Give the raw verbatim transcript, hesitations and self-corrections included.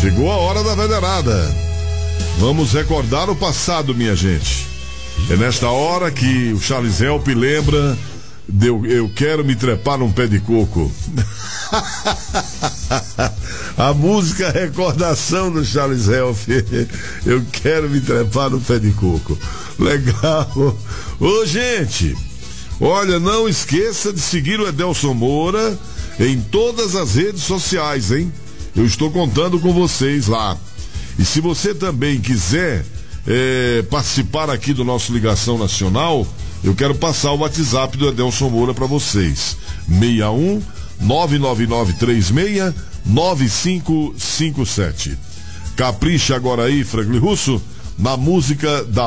Chegou a hora da venerada. Vamos recordar o passado, minha gente. É nesta hora que o Charles Help lembra de eu, eu quero me trepar num pé de coco. A música Recordação do Charles Help. Eu quero me trepar no pé de coco. Legal. Ô, gente, olha, não esqueça de seguir o Edelson Moura em todas as redes sociais, hein? Eu estou contando com vocês lá. E se você também quiser é, participar aqui do nosso Ligação Nacional, eu quero passar o WhatsApp do Edelson Moura para vocês. seis um nove nove nove três seis nove cinco cinco sete. Capricha agora aí, Franklin Russo, na música da